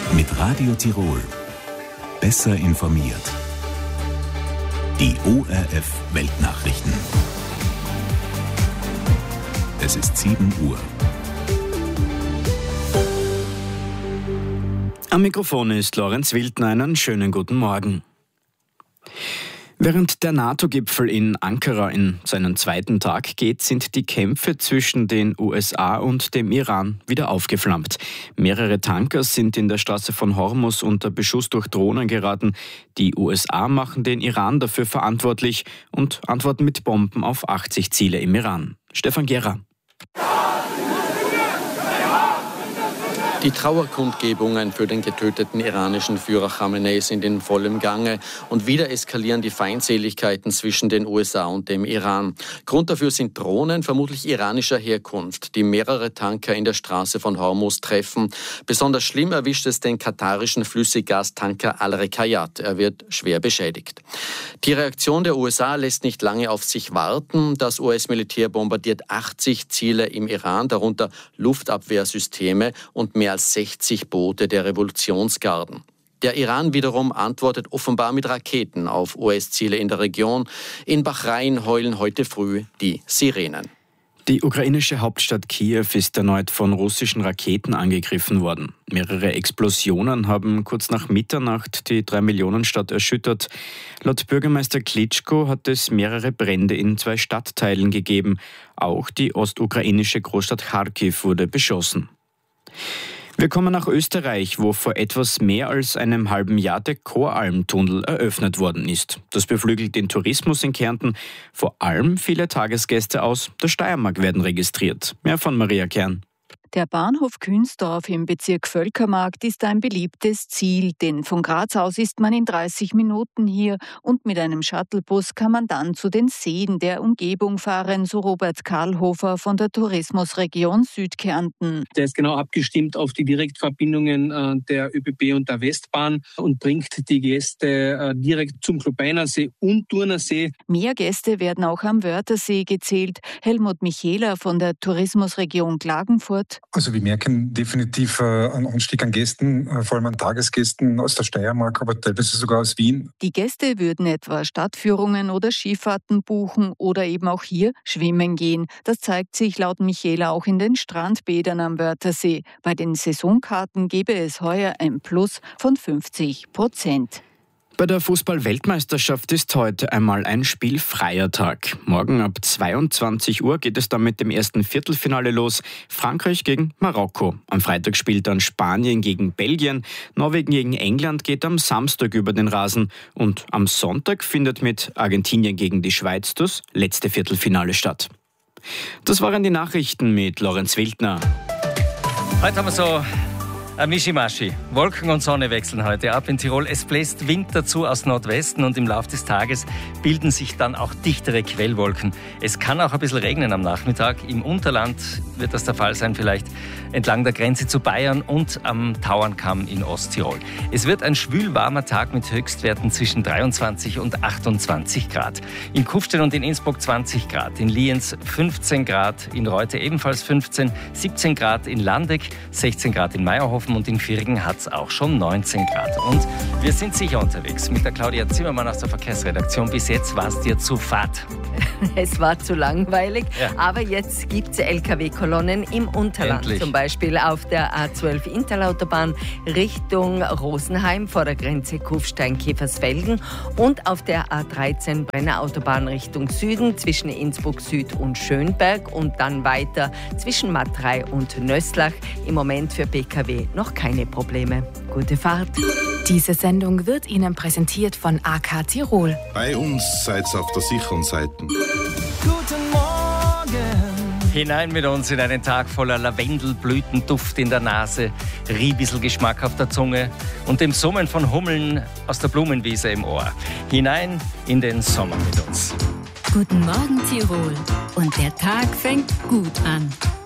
Mit Radio Tirol. Besser informiert. Die ORF Weltnachrichten. Es ist 7 Uhr. Am Mikrofon ist Lorenz Wildner. Einen schönen guten Morgen. Während der NATO-Gipfel in Ankara in seinen zweiten Tag geht, sind die Kämpfe zwischen den USA und dem Iran wieder aufgeflammt. Mehrere Tanker sind in der Straße von Hormuz unter Beschuss durch Drohnen geraten. Die USA machen den Iran dafür verantwortlich und antworten mit Bomben auf 80 Ziele im Iran. Stefan Gera. Die Trauerkundgebungen für den getöteten iranischen Führer Khamenei sind in vollem Gange und wieder eskalieren die Feindseligkeiten zwischen den USA und dem Iran. Grund dafür sind Drohnen, vermutlich iranischer Herkunft, die mehrere Tanker in der Straße von Hormuz treffen. Besonders schlimm erwischt es den katarischen Flüssiggastanker Al-Rekayat. Er wird schwer beschädigt. Die Reaktion der USA lässt nicht lange auf sich warten. Das US-Militär bombardiert 80 Ziele im Iran, darunter Luftabwehrsysteme und mehr als 60 Boote der Revolutionsgarden. Der Iran wiederum antwortet offenbar mit Raketen auf US-Ziele in der Region. In Bahrain heulen heute früh die Sirenen. Die ukrainische Hauptstadt Kiew ist erneut von russischen Raketen angegriffen worden. Mehrere Explosionen haben kurz nach Mitternacht die 3-Millionen-Stadt erschüttert. Laut Bürgermeister Klitschko hat es mehrere Brände in 2 Stadtteilen gegeben. Auch die ostukrainische Großstadt Charkiw wurde beschossen. Wir kommen nach Österreich, wo vor etwas mehr als einem halben Jahr der Koralmtunnel eröffnet worden ist. Das beflügelt den Tourismus in Kärnten. Vor allem viele Tagesgäste aus der Steiermark werden registriert. Mehr von Maria Kern. Der Bahnhof Künzdorf im Bezirk Völkermarkt ist ein beliebtes Ziel, denn von Graz aus ist man in 30 Minuten hier und mit einem Shuttlebus kann man dann zu den Seen der Umgebung fahren, so Robert Karlhofer von der Tourismusregion Südkärnten. Der ist genau abgestimmt auf die Direktverbindungen der ÖBB und der Westbahn und bringt die Gäste direkt zum Klubeiner See und Turner See. Mehr Gäste werden auch am Wörthersee gezählt. Helmut Michela von der Tourismusregion Klagenfurt. Also wir merken definitiv einen Anstieg an Gästen, vor allem an Tagesgästen aus der Steiermark, aber teilweise sogar aus Wien. Die Gäste würden etwa Stadtführungen oder Skifahrten buchen oder eben auch hier schwimmen gehen. Das zeigt sich laut Michela auch in den Strandbädern am Wörthersee. Bei den Saisonkarten gebe es heuer ein Plus von 50%. Bei der Fußball-Weltmeisterschaft ist heute einmal ein spielfreier Tag. Morgen ab 22 Uhr geht es dann mit dem ersten Viertelfinale los. Frankreich gegen Marokko. Am Freitag spielt dann Spanien gegen Belgien. Norwegen gegen England geht am Samstag über den Rasen. Und am Sonntag findet mit Argentinien gegen die Schweiz das letzte Viertelfinale statt. Das waren die Nachrichten mit Lorenz Wildner. Heute haben wir so ein Mischimaschi. Wolken und Sonne wechseln heute ab in Tirol. Es bläst Wind dazu aus Nordwesten und im Laufe des Tages bilden sich dann auch dichtere Quellwolken. Es kann auch ein bisschen regnen am Nachmittag. Im Unterland wird das der Fall sein, vielleicht entlang der Grenze zu Bayern und am Tauernkamm in Osttirol. Es wird ein schwülwarmer Tag mit Höchstwerten zwischen 23 und 28 Grad. In Kufstein und in Innsbruck 20 Grad, in Lienz 15 Grad, in Reute ebenfalls 15, 17 Grad in Landeck, 16 Grad in Meierhofen und in Virigen hat es auch schon 19 Grad. Und wir sind sicher unterwegs mit der Claudia Zimmermann aus der Verkehrsredaktion. Bis jetzt war es dir zu fad. Es war zu langweilig, ja. Aber jetzt gibt es LKW-Kolonnen im Unterland. Endlich. Zum Beispiel auf der A12 Interlautobahn Richtung Rosenheim vor der Grenze Kufstein-Käfersfelden und auf der A13 Brenner Autobahn Richtung Süden zwischen Innsbruck Süd und Schönberg und dann weiter zwischen Matrei und Nösslach. Im Moment für PKW noch keine Probleme. Gute Fahrt. Diese Sendung wird Ihnen präsentiert von AK Tirol. Bei uns seid ihr auf der sicheren Seite. Guten Morgen. Hinein mit uns in einen Tag voller Lavendelblütenduft in der Nase, Riebisselgeschmack auf der Zunge und dem Summen von Hummeln aus der Blumenwiese im Ohr. Hinein in den Sommer mit uns. Guten Morgen Tirol. Und der Tag fängt gut an.